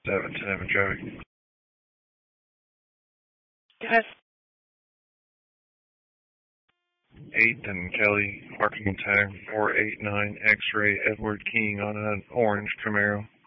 7-7 Joey. Yes. 8th and Kelly, parking tag 489 X-Ray Edward King on an orange Camaro.